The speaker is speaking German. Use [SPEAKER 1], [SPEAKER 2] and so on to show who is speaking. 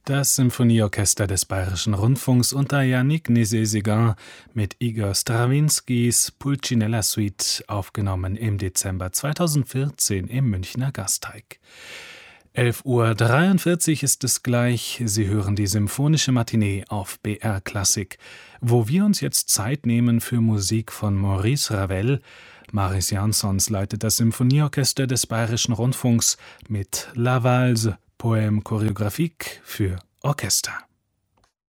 [SPEAKER 1] Das Symphonieorchester des Bayerischen Rundfunks unter Yannick Nézet-Séguin mit Igor Strawinskys Pulcinella-Suite, aufgenommen im Dezember 2014 im Münchner Gasteig. 11:43 Uhr ist es gleich. Sie hören die Symphonische Matinee auf BR Klassik, wo wir uns jetzt Zeit nehmen für Musik von Maurice Ravel. Mariss Jansons leitet das Symphonieorchester des Bayerischen Rundfunks mit La Valse, Poème chorégraphique für Orchester.